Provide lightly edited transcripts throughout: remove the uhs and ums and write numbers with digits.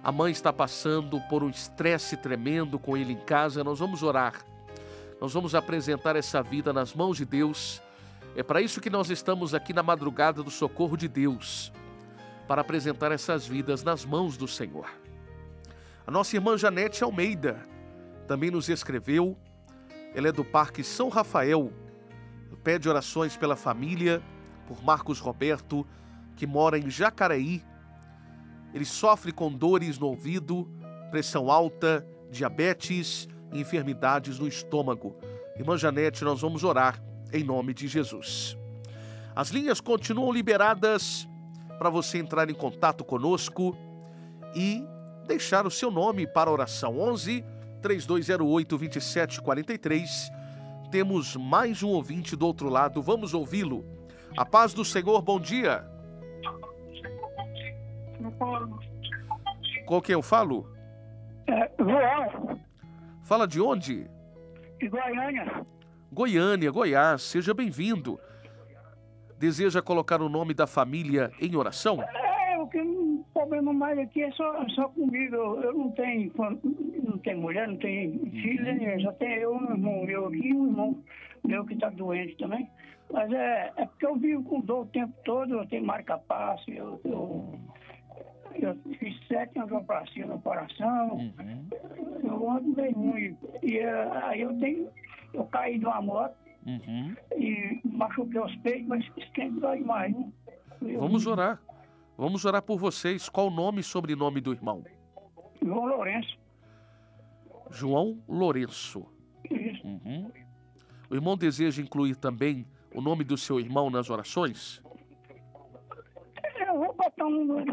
A mãe está passando por um estresse tremendo com ele em casa. Nós vamos orar. Nós vamos apresentar essa vida nas mãos de Deus. É para isso que nós estamos aqui na madrugada do socorro de Deus, para apresentar essas vidas nas mãos do Senhor. A nossa irmã Janete Almeida também nos escreveu. Ela é do Parque São Rafael. Pede orações pela família, por Marcos Roberto, que mora em Jacareí. Ele sofre com dores no ouvido, pressão alta, diabetes e enfermidades no estômago. Irmã Janete, nós vamos orar em nome de Jesus. As linhas continuam liberadas para você entrar em contato conosco e deixar o seu nome para a oração. 11 3208 2743. Temos mais um ouvinte do outro lado. Vamos ouvi-lo. A paz do Senhor, bom dia. Com quem eu falo? João, Fala de onde? de Goiânia. Goiânia, Goiás. Seja bem-vindo. Deseja colocar o nome da família em oração? O que o problema mais aqui é só comigo. Eu não tenho mulher, não tenho filha, né? Só tenho eu, um irmão meu aqui e um irmão meu que está doente também. Mas é porque eu vivo com dor o tempo todo, eu tenho marca-passo, eu fiz 7 angioplastia no coração, eu ando bem ruim. E aí eu caí de uma moto e machuquei os peitos, mas esquenta dói demais, né? Vamos orar. Vamos orar por vocês. Qual o nome e sobrenome do irmão? João Lourenço. João Lourenço. Isso. O irmão deseja incluir também o nome do seu irmão nas orações? Eu vou botar um do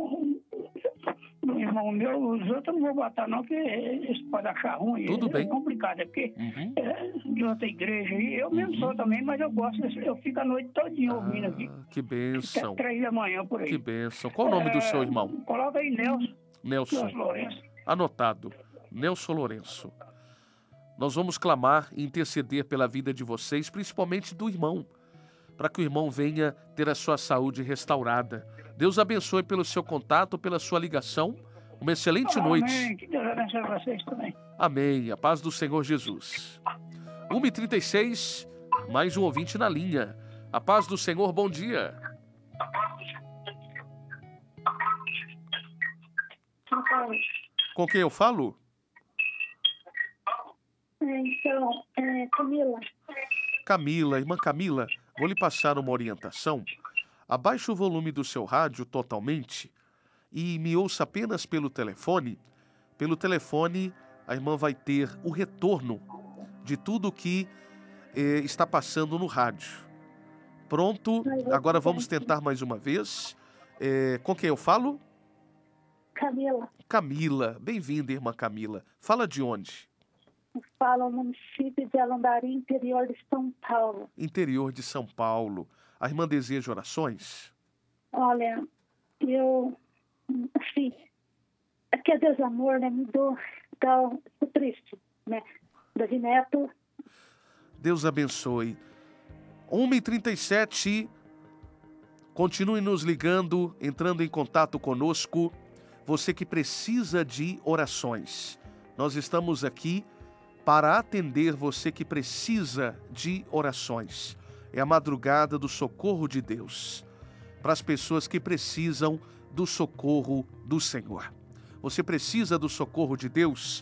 irmão meu, os outros eu não vou botar não, porque eles podem achar ruim. Tudo bem. É complicado, é porque de outra igreja aí, eu mesmo sou também, mas eu gosto, eu fico a noite todinha ouvindo aqui. Que bênção. Até 3 da manhã por aí. Que bênção. Qual o nome do seu irmão? Coloca aí Nelson Nelson. Lourenço. Anotado. Nelson Lourenço. Nós vamos clamar e interceder pela vida de vocês, principalmente do irmão, para que o irmão venha ter a sua saúde restaurada. Deus abençoe pelo seu contato, pela sua ligação. Uma excelente noite. Amém. Que Deus abençoe vocês também. Amém. A paz do Senhor Jesus. 1h36, mais um ouvinte na linha. A paz do Senhor, bom dia. Com quem eu falo? Então, Camila. Camila, irmã Camila, vou lhe passar uma orientação. Abaixe o volume do seu rádio totalmente e me ouça apenas pelo telefone. Pelo telefone, a irmã vai ter o retorno de tudo que está passando no rádio. Pronto? Agora vamos tentar mais uma vez. Com quem eu falo? Camila. Camila. Bem-vinda, irmã Camila. Fala de onde? Fala o município de Alandari, interior de São Paulo. Interior de São Paulo. A irmã deseja orações? Olha, eu, assim, é que é desamor, né? Tô triste, né? Davi Neto. Deus abençoe. 1h37, continue nos ligando, entrando em contato conosco. Você que precisa de orações. Nós estamos aqui para atender você que precisa de orações. É a madrugada do socorro de Deus, para as pessoas que precisam do socorro do Senhor. Você precisa do socorro de Deus?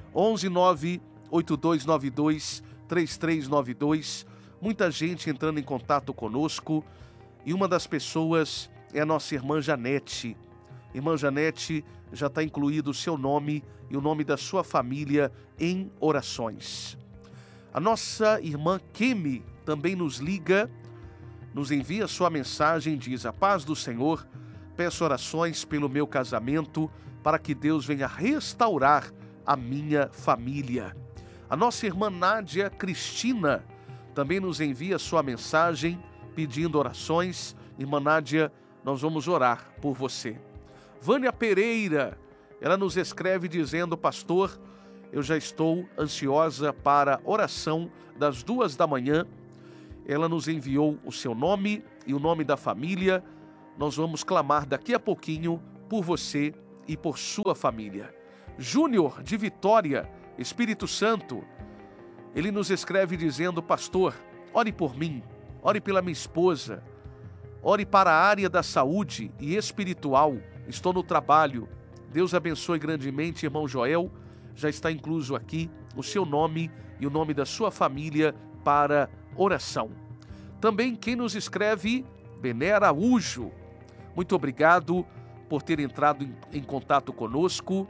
11982923392. Muita gente entrando em contato conosco e uma das pessoas é a nossa irmã Janete. Irmã Janete, já está incluído o seu nome e o nome da sua família em orações. A nossa irmã Kemi também nos liga, nos envia sua mensagem, diz: a paz do Senhor, peço orações pelo meu casamento, para que Deus venha restaurar a minha família. A nossa irmã Nádia Cristina também nos envia sua mensagem, pedindo orações. Irmã Nádia, nós vamos orar por você. Vânia Pereira, ela nos escreve dizendo: pastor, eu já estou ansiosa para oração das 2 da manhã. Ela nos enviou o seu nome e o nome da família. Nós vamos clamar daqui a pouquinho por você e por sua família. Júnior de Vitória, Espírito Santo, ele nos escreve dizendo: pastor, ore por mim, ore pela minha esposa, ore para a área da saúde e espiritual, estou no trabalho. Deus abençoe grandemente, irmão Joel, já está incluso aqui o seu nome e o nome da sua família para oração. Também quem nos escreve, Bené Araújo, muito obrigado por ter entrado em contato conosco.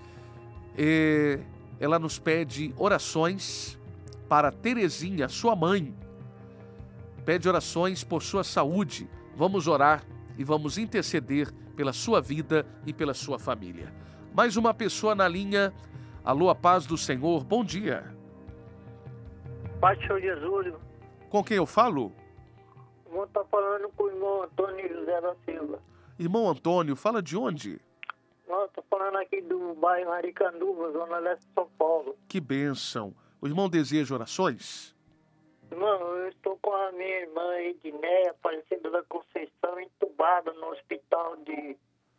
Ela nos pede orações para Terezinha, sua mãe. Pede orações por sua saúde. Vamos orar e vamos interceder pela sua vida e pela sua família. Mais uma pessoa na linha. Alô, a paz do Senhor, bom dia. Paz do Senhor Jesus. Com quem eu falo? O irmão está falando com o irmão Antônio José da Silva. Irmão Antônio, fala de onde? Estou falando aqui do bairro Aricanduva, zona leste de São Paulo. Que bênção. O irmão deseja orações? Irmão, eu estou com a minha irmã Edneia, Aparecida da Conceição, entubada no hospital de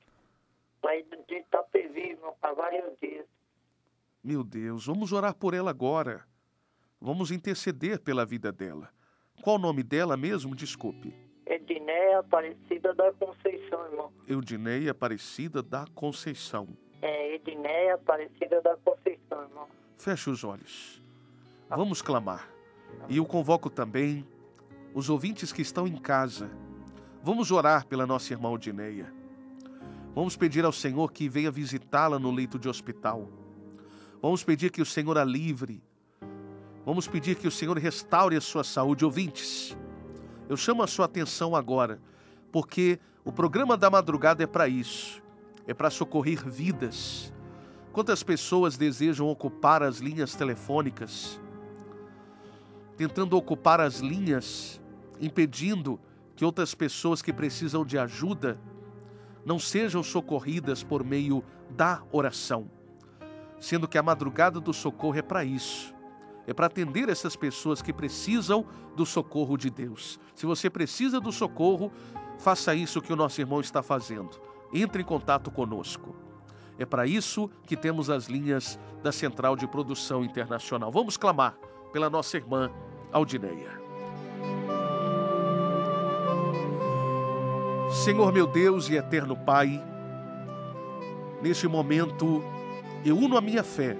Itapevi, irmão, há vários dias. Meu Deus, vamos orar por ela agora. Vamos interceder pela vida dela. Qual o nome dela mesmo? Desculpe. Edneia Aparecida da Conceição, irmão. Eudineia Aparecida da Conceição. Edneia Aparecida da Conceição, irmão. Feche os olhos. Vamos clamar. E eu convoco também os ouvintes que estão em casa. Vamos orar pela nossa irmã Eudineia. Vamos pedir ao Senhor que venha visitá-la no leito de hospital. Vamos pedir que o Senhor a livre. Vamos pedir que o Senhor restaure a sua saúde. Ouvintes, eu chamo a sua atenção agora, porque o programa da madrugada é para isso. É para socorrer vidas. Quantas pessoas desejam ocupar as linhas telefônicas, tentando ocupar as linhas, impedindo que outras pessoas que precisam de ajuda não sejam socorridas por meio da oração. Sendo que a madrugada do socorro é para isso. É para atender essas pessoas que precisam do socorro de Deus. Se você precisa do socorro, faça isso que o nosso irmão está fazendo. Entre em contato conosco. É para isso que temos as linhas da Central de Produção Internacional. Vamos clamar pela nossa irmã Audineia. Senhor meu Deus e eterno Pai, neste momento eu uno a minha fé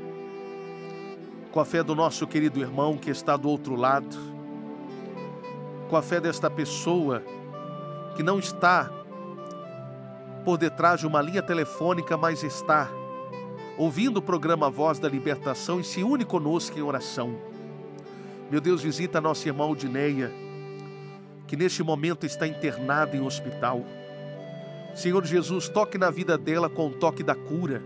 com a fé do nosso querido irmão que está do outro lado, com a fé desta pessoa que não está por detrás de uma linha telefônica, mas está ouvindo o programa Voz da Libertação e se une conosco em oração. Meu Deus, visita a nossa irmã Audineia, que neste momento está internada em hospital. Senhor Jesus, toque na vida dela com o toque da cura.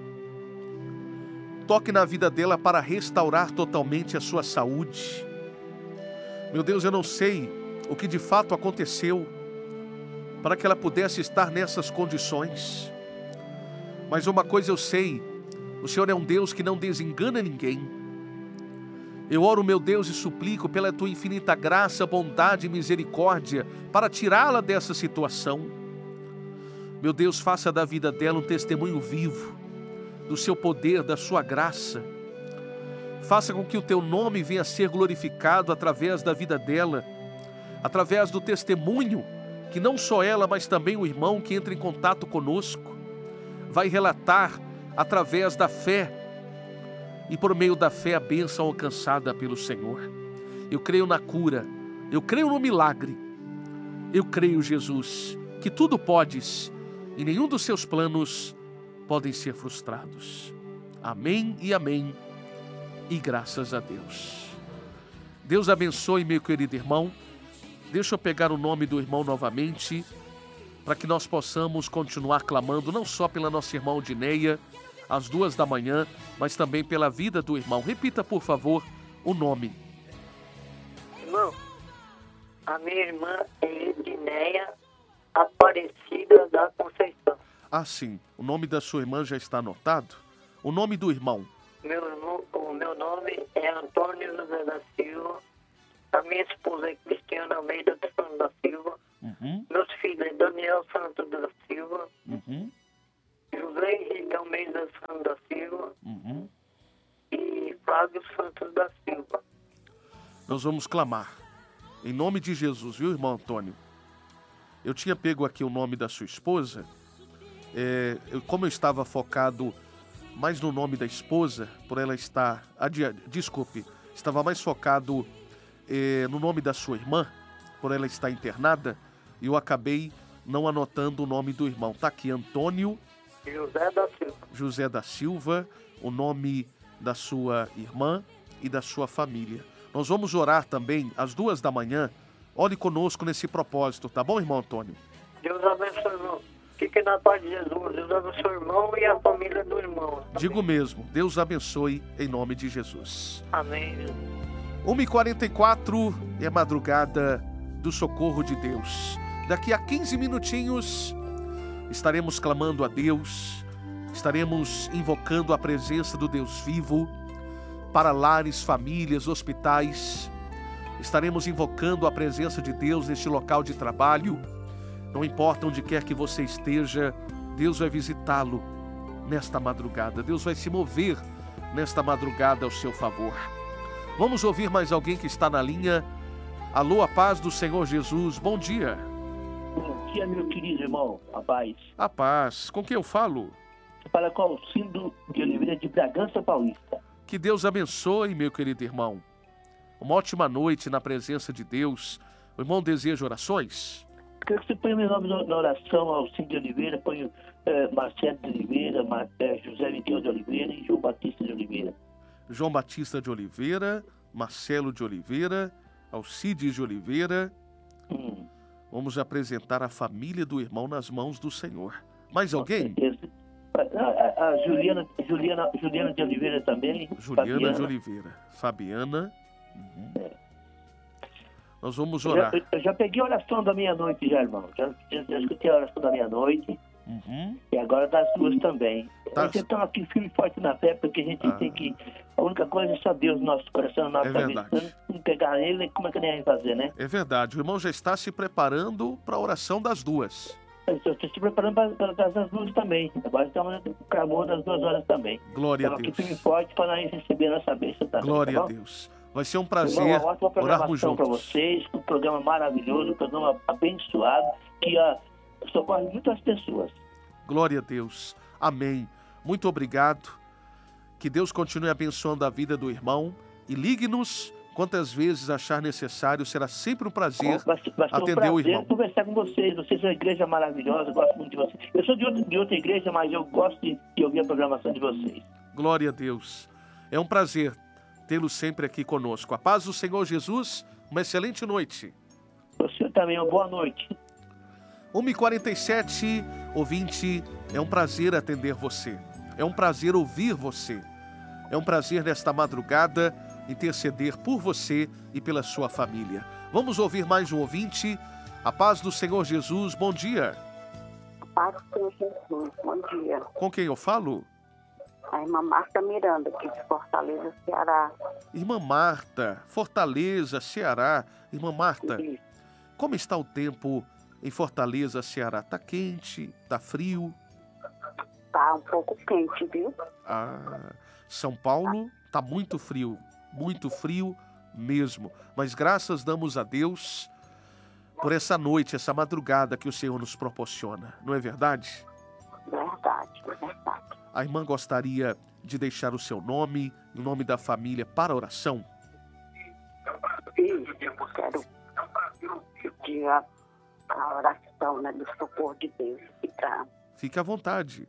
Toque na vida dela para restaurar totalmente a sua saúde. Meu Deus, eu não sei o que de fato aconteceu para que ela pudesse estar nessas condições. Mas uma coisa eu sei, o Senhor é um Deus que não desengana ninguém. Eu oro, meu Deus, e suplico pela Tua infinita graça, bondade e misericórdia para tirá-la dessa situação. Meu Deus, faça da vida dela um testemunho vivo do Seu poder, da Sua graça. Faça com que o Teu nome venha a ser glorificado através da vida dela, através do testemunho que não só ela, mas também o irmão que entra em contato conosco vai relatar através da fé, e por meio da fé a bênção alcançada pelo Senhor. Eu creio na cura, eu creio no milagre, eu creio, Jesus, que tudo podes e nenhum dos Seus planos podem ser frustrados. Amém e amém, e graças a Deus. Deus abençoe, meu querido irmão. Deixa eu pegar o nome do irmão novamente, para que nós possamos continuar clamando, não só pela nossa irmã Audineia, às 2 da manhã, mas também pela vida do irmão. Repita, por favor, o nome. Irmão, a minha irmã é Edneia Aparecida da Conceição. Ah, sim. O nome da sua irmã já está anotado? O nome do irmão? O meu nome é Antônio José da Silva. A minha esposa é Cristiana Almeida da Silva. Meus filhos é Daniel Santos da Silva. José Henrique Almeida Santos da Silva Uhum. e Flávio Santos da Silva. Nós vamos clamar. Em nome de Jesus, viu, irmão Antônio? Eu tinha pego aqui o nome da sua esposa. Como eu estava focado mais no nome da esposa, por ela estar... Desculpe, estava mais focado no nome da sua irmã, por ela estar internada, e eu acabei não anotando o nome do irmão. Tá aqui, Antônio José da Silva, o nome da sua irmã e da sua família. Nós vamos orar também às 2h. Ore conosco nesse propósito, tá bom, irmão Antônio? Deus abençoe, irmão. Fique na paz de Jesus. Deus abençoe o irmão e a família do irmão. Amém. Digo mesmo, Deus abençoe em nome de Jesus. Amém. 1h44 é madrugada do socorro de Deus. Daqui a 15 minutinhos estaremos clamando a Deus, estaremos invocando a presença do Deus vivo para lares, famílias, hospitais. Estaremos invocando a presença de Deus neste local de trabalho. Não importa onde quer que você esteja, Deus vai visitá-lo nesta madrugada. Deus vai se mover nesta madrugada ao seu favor. Vamos ouvir mais alguém que está na linha. Alô, a paz do Senhor Jesus. Bom dia. Bom dia, meu querido irmão. A paz. A paz. Com quem eu falo? Você fala com Alcindo de Oliveira, de Bragança Paulista. Que Deus abençoe, meu querido irmão. Uma ótima noite na presença de Deus. O irmão deseja orações? Quero que você ponha meu nome na oração, Alcindo de Oliveira, ponho Marcelo de Oliveira, José Miguel de Oliveira e João Batista de Oliveira. João Batista de Oliveira, Marcelo de Oliveira, Alcides de Oliveira. Vamos apresentar a família do irmão nas mãos do Senhor. Mais alguém? A Juliana de Oliveira também. Juliana Fabiana. de Oliveira. Fabiana. Nós vamos orar. Eu já peguei a oração da meia-noite já, irmão. Já escutei a oração da meia-noite. E agora das duas também. Nós estamos aqui firme e forte na fé, porque a gente tem que... A única coisa é só Deus no nosso coração, na nossa cabeça. Se não pegar ele, como é que nem vai fazer, né? É verdade. O irmão já está se preparando para a oração das duas. Eu estou se preparando para das duas também. Agora estamos no clamor das 2 horas também. Glória a Estamos Deus. aqui firme e forte para nós receber a nossa bênção também. Glória tá a bom? Deus. Vai ser um prazer Irmão, uma ótima orarmos programação para juntos. vocês, um programa maravilhoso, um programa abençoado, que socorre muitas pessoas. Glória a Deus. Amém. Muito obrigado. Que Deus continue abençoando a vida do irmão e ligue-nos quantas vezes achar necessário. Será sempre um prazer Vai ser atender o irmão. conversar com vocês. Vocês são uma igreja maravilhosa, eu gosto muito de vocês. Eu sou de outra igreja, mas eu gosto de ouvir a programação de vocês. Glória a Deus. É um prazer tê-lo sempre aqui conosco. A paz do Senhor Jesus, uma excelente noite. Você também, uma boa noite. 1h47, ouvinte, é um prazer atender você. É um prazer ouvir você. É um prazer nesta madrugada interceder por você e pela sua família. Vamos ouvir mais um ouvinte. A paz do Senhor Jesus, bom dia. A paz do Senhor Jesus, bom dia. Com quem eu falo? A irmã Marta Miranda, aqui de Fortaleza, Ceará. Irmã Marta, Fortaleza, Ceará. Irmã Marta, Isso. como está o tempo em Fortaleza, Ceará? Tá quente? Tá frio? Tá um pouco quente, viu? São Paulo tá muito frio mesmo. Mas graças damos a Deus por essa noite, essa madrugada que o Senhor nos proporciona. Não é verdade? Verdade, é verdade. A irmã gostaria de deixar o seu nome e o nome da família para a oração? Isso, eu quero pedir a oração, né, do socorro de Deus. E Fique à vontade.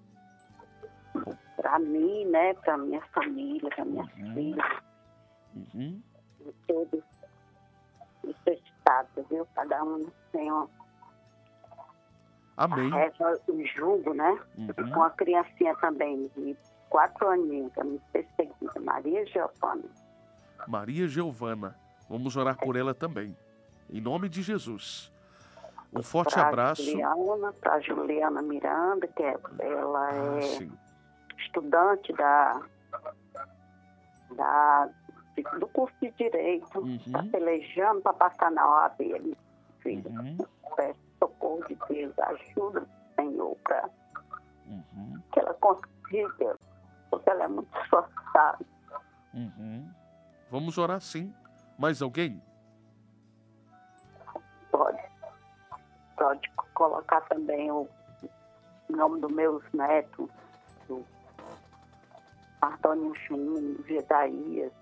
para mim, né, para minha família, para minhas filhas, de todos necessitados, viu? Cada um tem uma Amém. o jugo, né? Com uma criancinha também, de 4 aninhos, que é muito perseguida, Maria Giovana. Maria Giovana. Vamos orar por ela também. Em nome de Jesus. Um forte abraço. Para Juliana Miranda, que ela é Sim. estudante do curso de Direito. Está pelejando para passar na OAB. Filho, peço socorro de Deus, ajuda, Senhor, para Que ela consiga, porque ela é muito esforçada. Vamos orar sim. Mais alguém? Pode colocar também o nome dos meus netos, do Antônio Júnior, Gedaías.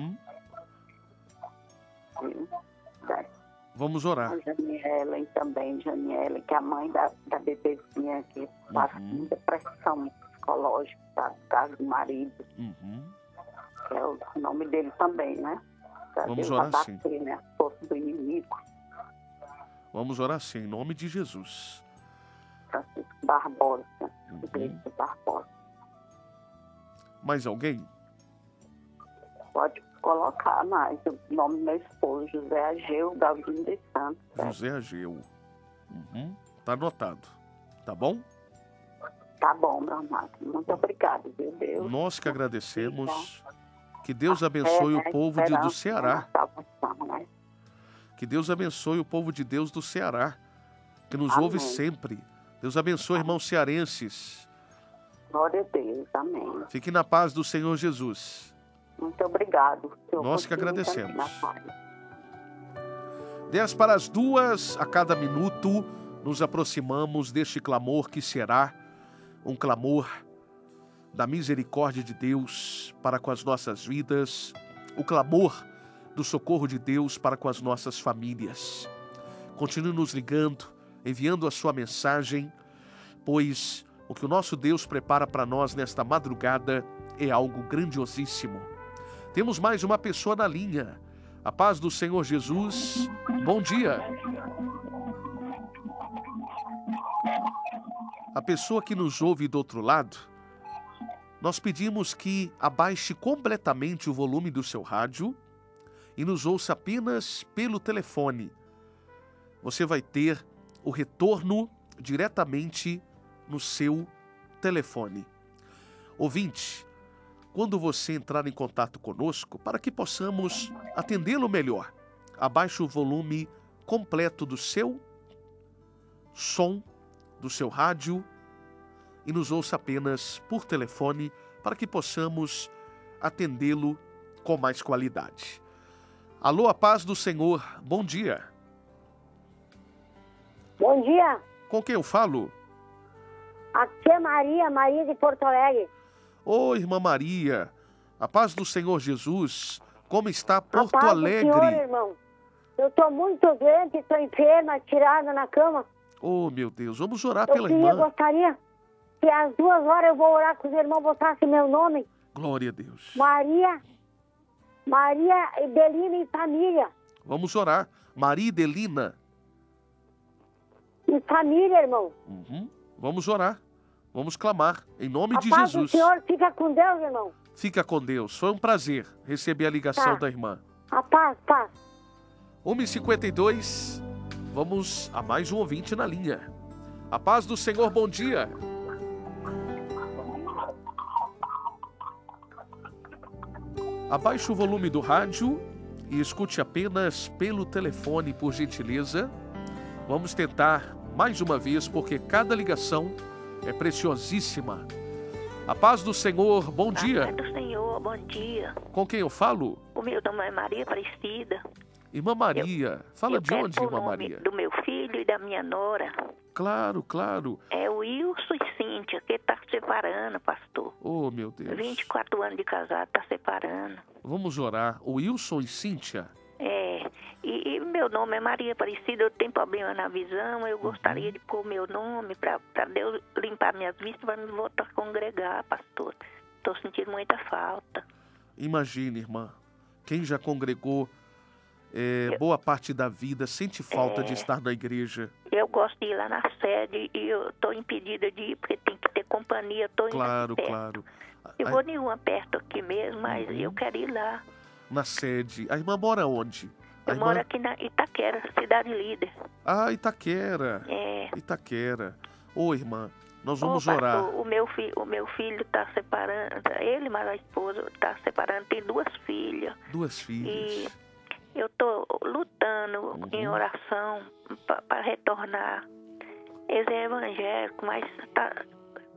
Vamos orar. A Janiela também, Janiela, que é a mãe da bebezinha que passa com depressão psicológica, tá? No caso do marido. Que é o nome dele também, né? Pra Vamos Deus orar abater, sim. né? A força do inimigo. Vamos orar sim, em nome de Jesus. Francisco Barbosa, Igreja Barbosa. Mais alguém? Pode colocar mais o nome do meu esposo, José Ageu Galdino de Santos. José Ageu. Tá anotado. Tá bom? Tá bom, meu amado. Muito obrigado, viu, Deus? Nós que agradecemos. Que Deus abençoe o povo do Ceará. Que Deus abençoe o povo de Deus do Ceará, que nos ouve sempre. Deus abençoe, irmãos cearenses. Glória a Deus, amém. Fique na paz do Senhor Jesus. Muito obrigado. Nós que agradecemos. 1:50, a cada minuto, nos aproximamos deste clamor que será um clamor da misericórdia de Deus para com as nossas vidas, o clamor do socorro de Deus para com as nossas famílias. Continue nos ligando, enviando a sua mensagem, pois o que o nosso Deus prepara para nós nesta madrugada é algo grandiosíssimo. Temos mais uma pessoa na linha. A paz do Senhor Jesus. Bom dia. A pessoa que nos ouve do outro lado, nós pedimos que abaixe completamente o volume do seu rádio e nos ouça apenas pelo telefone. Você vai ter o retorno diretamente no seu telefone. Ouvinte, quando você entrar em contato conosco, para que possamos atendê-lo melhor, abaixe o volume completo do seu som, do seu rádio, e nos ouça apenas por telefone, para que possamos atendê-lo com mais qualidade. Alô, a paz do Senhor, bom dia. Bom dia. Com quem eu falo? Aqui é Maria de Porto Alegre. Ô, irmã Maria, a paz do Senhor Jesus, como está Porto A paz Alegre? Do Senhor, irmão. Eu estou muito doente, estou enferma, tirada na cama. Oh, meu Deus, vamos orar pela irmã. Eu gostaria que às 2 horas eu vou orar com os irmãos, botassem meu nome. Glória a Deus. Maria Edelina e família. Vamos orar. Maria Edelina. E família, irmão. Vamos orar. Vamos clamar, em nome de Jesus. A paz do Senhor, fica com Deus, irmão. Fica com Deus. Foi um prazer receber a ligação da irmã. A paz. 1:52. Vamos a mais um ouvinte na linha. A paz do Senhor, bom dia. Abaixe o volume do rádio e escute apenas pelo telefone, por gentileza. Vamos tentar mais uma vez, porque cada ligação é preciosíssima. A paz do Senhor, bom dia. A paz do Senhor, bom dia. Com quem eu falo? O meu nome é Maria Aparecida. Irmã Maria, fala de onde, irmã Maria? Do meu filho e da minha nora. Claro. É o Wilson e Cíntia, que está separando, pastor. Oh, meu Deus. 24 anos de casado, está separando. Vamos orar. O Wilson e Cíntia? E meu nome é Maria Aparecida, eu tenho problema na visão, eu gostaria de pôr meu nome para Deus limpar minhas vistas, para me voltar a congregar, pastor. Estou sentindo muita falta. Imagine, irmã, quem já congregou boa parte da vida sente falta de estar na igreja. Eu gosto de ir lá na sede e eu estou impedida de ir porque tem que ter companhia. Claro. Eu vou nenhuma perto aqui mesmo, mas eu quero ir lá. Na sede. A irmã mora onde? Eu moro aqui na Itaquera, cidade líder. Ah, Itaquera. Itaquera. Ô, irmã, nós vamos orar. O meu filho está separando, ele mais a esposa está separando, tem 2 filhas. 2 filhas. E eu estou lutando em oração para retornar. Eles é evangélico, mas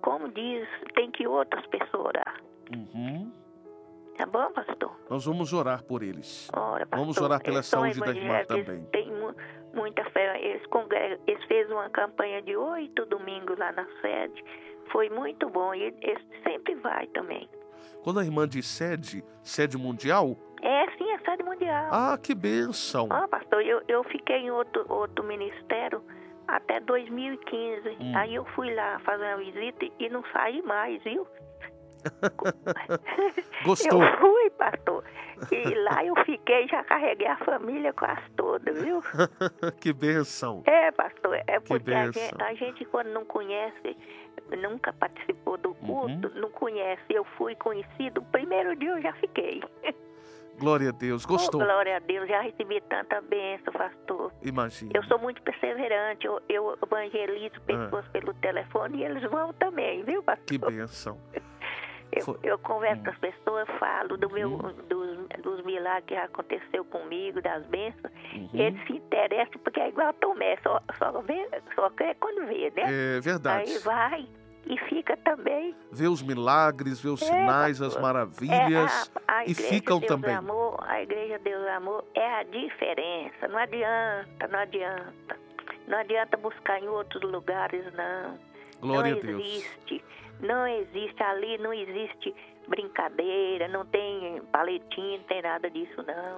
como diz, tem que outras pessoas orar. Tá bom, pastor? Nós vamos orar por eles. Ora, pastor, vamos orar pela saúde da irmã também. Tem muita fé. Eles fez uma campanha de 8 domingos lá na sede. Foi muito bom. E eles sempre vai também. Quando a irmã diz sede mundial? Sim, é sede mundial. Ah, que bênção. Pastor, eu fiquei em outro ministério até 2015. Aí eu fui lá fazer uma visita e não saí mais, viu? Gostou? Eu fui, pastor. E lá eu fiquei, já carreguei a família quase toda, viu? Que bênção. Pastor, porque a gente quando não conhece, nunca participou do culto, não conhece. Eu fui conhecido, o primeiro dia eu já fiquei. Glória a Deus, gostou? Glória a Deus, já recebi tanta bênção, pastor. Imagina. Eu sou muito perseverante, eu evangelizo pessoas pelo telefone e eles vão também, viu, pastor? Que bênção. Eu converso com as pessoas, falo dos milagres que aconteceu comigo, das bênçãos. Eles se interessam, porque é igual a Tomé, só quer quando vê, né? É verdade. Aí vai e fica também. Vê os milagres, vê os sinais, as maravilhas e ficam também. A Igreja Deus Amor é a diferença. Não adianta. Não adianta buscar em outros lugares, não. Glória a Deus. Não existe ali, não existe brincadeira, não tem paletinho, não tem nada disso, não.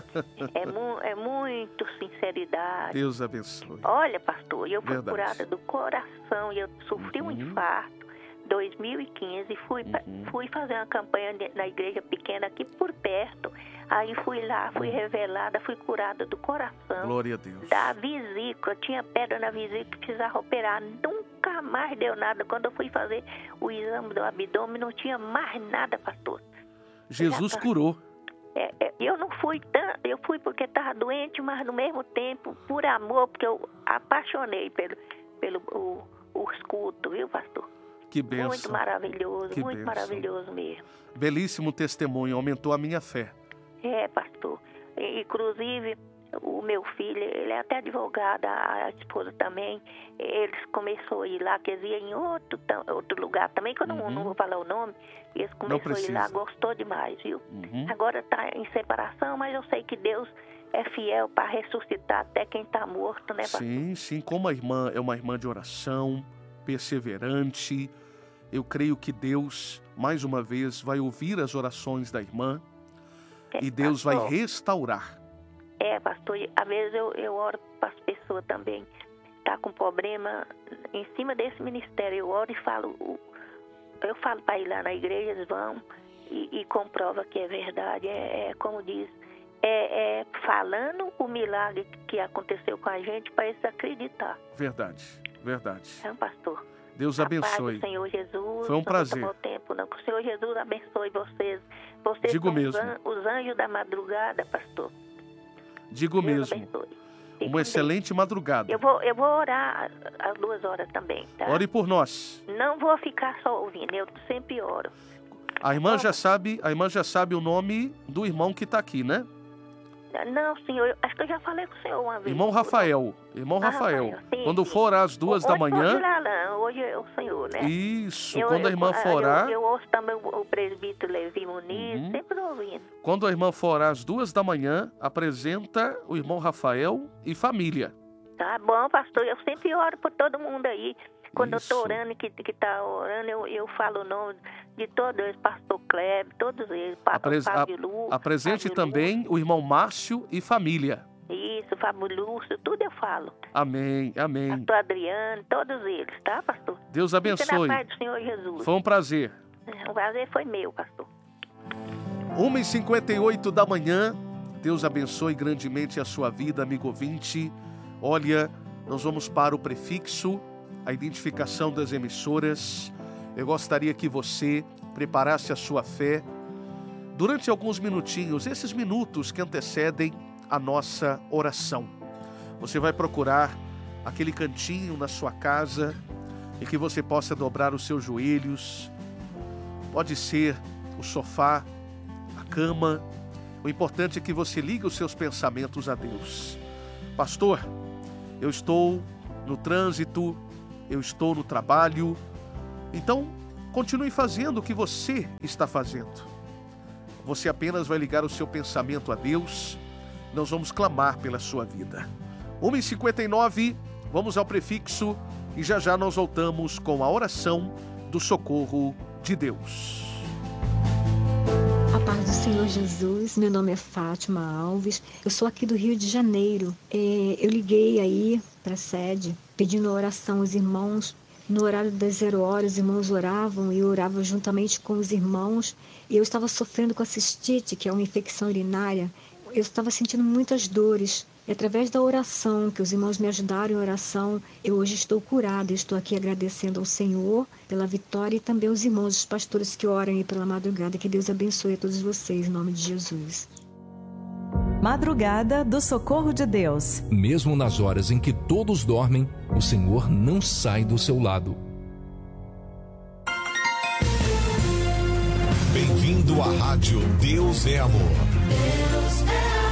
É muito sinceridade. Deus abençoe. Olha, pastor, eu fui curada do coração, eu sofri um infarto em 2015, fui fazer uma campanha na igreja pequena aqui por perto. Aí fui lá, fui revelada, fui curada do coração. Glória a Deus. Da vesícula, tinha pedra na vesícula que precisava operar. Nunca mais deu nada. Quando eu fui fazer o exame do abdômen, não tinha mais nada, pastor. Jesus curou. Eu não fui tanto, eu fui porque estava doente, mas no mesmo tempo, por amor, porque eu apaixonei pelo culto, viu, pastor? Que bênção. Muito maravilhoso, muito maravilhoso mesmo. Belíssimo testemunho, aumentou a minha fé. Pastor. Inclusive, o meu filho, ele é até advogado, a esposa também. Eles começaram a ir lá, que eles iam em outro lugar também, que eu não vou falar o nome. Eles começaram a ir lá, gostou demais, viu? Agora está em separação, mas eu sei que Deus é fiel para ressuscitar até quem está morto, né, pastor? Sim, como a irmã é uma irmã de oração, perseverante, eu creio que Deus, mais uma vez, vai ouvir as orações da irmã. E Deus vai restaurar. Pastor, às vezes eu oro para as pessoas também. Tá com problema em cima desse ministério. Eu oro e falo, eu falo para ir lá na igreja, eles vão e comprova que é verdade. Como diz, falando o milagre que aconteceu com a gente para eles acreditar. Verdade. Pastor. Deus abençoe. A paz do Senhor Jesus. Foi um prazer. Não tempo, não. Que o Senhor Jesus abençoe vocês. Digo são mesmo. Os anjos da madrugada, pastor. Digo Deus mesmo. abençoe. Uma excelente madrugada. Eu vou orar às 2 horas também, tá? Ore por nós. Não vou ficar só ouvindo, eu sempre oro. A irmã já sabe o nome do irmão que está aqui, né? Não, senhor, acho que eu já falei com o senhor uma vez. Irmão Rafael. Sim, quando for orar às 2 da manhã... Hoje é o senhor, né? Isso, quando a irmã for orar... Eu ouço também o presbítero Levi Muniz, sempre ouvindo. Quando a irmã for orar às 2 da manhã, apresenta o irmão Rafael e família. Tá bom, pastor, eu sempre oro por todo mundo aí. Quando eu estou orando, que está orando, eu falo o nome de todos eles, pastor Kleber, todos eles, Fábio Lúcio. Apresente também o irmão Márcio e família. Isso, Fábio Lúcio, tudo eu falo. Amém. Pastor Adriano, todos eles, tá, pastor? Deus abençoe. Fica na paz do Senhor Jesus. Foi um prazer. O prazer foi meu, pastor. 1h58 da manhã. Deus abençoe grandemente a sua vida, amigo ouvinte. Olha, nós vamos para o prefixo, a identificação das emissoras. Eu gostaria que você preparasse a sua fé durante alguns minutinhos, esses minutos que antecedem a nossa oração. Você vai procurar aquele cantinho na sua casa em que você possa dobrar os seus joelhos. Pode ser o sofá, a cama. O importante é que você ligue os seus pensamentos a Deus. Pastor, eu estou no trânsito, eu estou no trabalho, Então, continue fazendo o que você está fazendo. Você apenas vai ligar o seu pensamento a Deus. Nós vamos clamar pela sua vida. 1h59, vamos ao prefixo e já nós voltamos com a oração do socorro de Deus. A paz do Senhor Jesus, meu nome é Fátima Alves, eu sou aqui do Rio de Janeiro. Eu liguei aí para a sede pedindo oração aos irmãos. No horário das 0 horas, os irmãos oravam e eu orava juntamente com os irmãos. E eu estava sofrendo com a cistite, que é uma infecção urinária. Eu estava sentindo muitas dores. E através da oração, que os irmãos me ajudaram em oração, eu hoje estou curada. Estou aqui agradecendo ao Senhor pela vitória e também aos irmãos, os pastores que oram aí pela madrugada. Que Deus abençoe a todos vocês, em nome de Jesus. Madrugada do Socorro de Deus. Mesmo nas horas em que todos dormem, o Senhor não sai do seu lado. Bem-vindo à Rádio Deus é Amor. Deus é amor.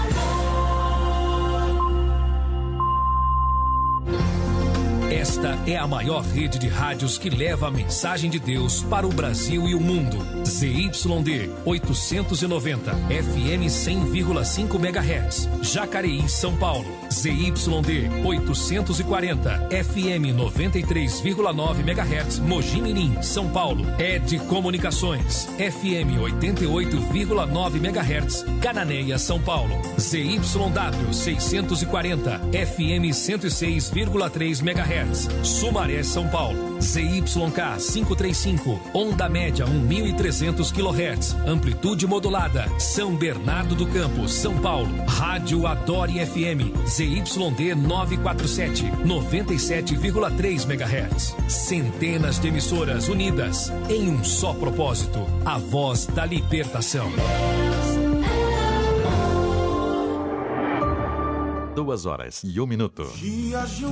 Esta é a maior rede de rádios que leva a mensagem de Deus para o Brasil e o mundo. ZYD 890, FM 100,5 MHz, Jacareí, São Paulo. ZYD 840, FM 93,9 MHz, Mogi Mirim, São Paulo. ED Comunicações, FM 88,9 MHz, Cananéia, São Paulo. ZYW 640, FM 106,3 MHz, Sumaré, São Paulo. ZYK 535, onda média 1.300 kHz, amplitude modulada, São Bernardo do Campo, São Paulo. Rádio Adore FM, ZYD 947, 97,3 MHz. Centenas de emissoras unidas em um só propósito, a voz da libertação. 2 horas e 1 minuto.